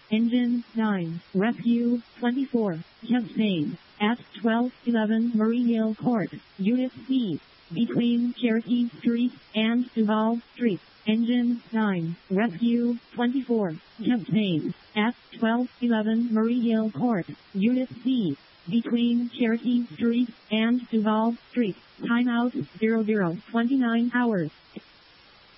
Engine 9, Rescue 24, Campaign at 1211 Murray Hill Court, Unit C, between Cherokee Street and Duval Street. Engine 9, Rescue 24, Campaign at 1211 Murray Hill Court, Unit C, between Cherokee Street and Duval Street. Timeout 0029 hours.